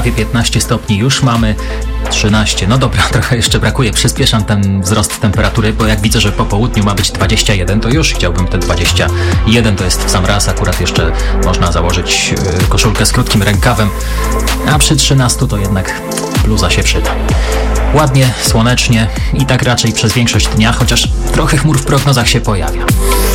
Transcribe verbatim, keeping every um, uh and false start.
prawie piętnaście stopni, już mamy trzynaście. No dobra, trochę jeszcze brakuje. Przyspieszam ten wzrost temperatury, bo jak widzę, że po południu ma być dwadzieścia jeden, to już chciałbym te dwadzieścia jeden. To jest w sam raz. Akurat jeszcze można założyć koszulkę z krótkim rękawem, a przy trzynastu to jednak bluza się przyda. Ładnie, słonecznie i tak raczej przez większość dnia, chociaż trochę chmur w prognozach się pojawia.